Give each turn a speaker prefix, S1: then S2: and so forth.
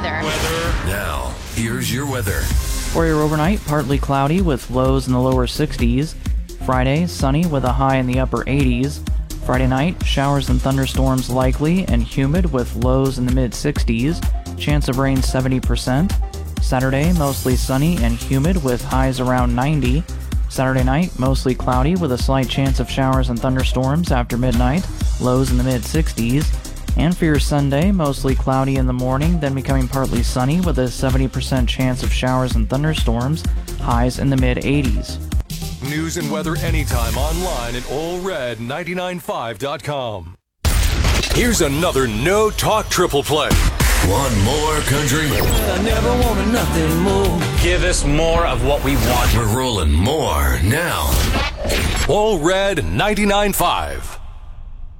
S1: weather.
S2: Now, here's your weather.
S3: For your overnight, partly cloudy with lows in the lower 60s. Friday, sunny with a high in the upper 80s. Friday night, showers and thunderstorms likely and humid with lows in the mid 60s. Chance of rain 70%. Saturday, mostly sunny and humid with highs around 90. Saturday night, mostly cloudy with a slight chance of showers and thunderstorms after midnight. Lows in the mid 60s. And for your Sunday, mostly cloudy in the morning, then becoming partly sunny with a 70% chance of showers and thunderstorms, highs in the mid-80s.
S4: News and weather anytime online at allred995.com. Here's another No Talk Triple Play.
S2: One more country.
S5: I never wanted nothing more.
S6: Give us more of what we want.
S2: We're rolling more now.
S4: All Red 99.5.